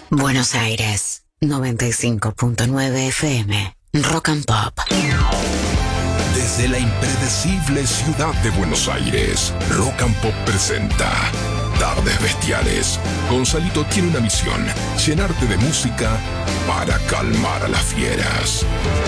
Buenos Aires, 95.9 FM, Rock and Pop. Desde la impredecible ciudad de Buenos Aires, Rock and Pop presenta Tardes Bestiales. Gonzalito tiene una misión: llenarte de música para calmar a las fieras.